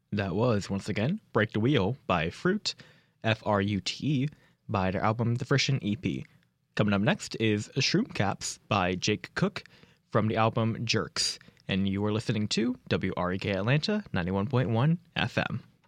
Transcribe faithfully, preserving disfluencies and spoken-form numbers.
That was, once again, Break the Wheel by Fruit, F R U T E, by their album The Frisian E P. Coming up next is Shroom Caps by Jake Cook from the album Jerks. And you are listening to W R E K Atlanta ninety-one point one F M.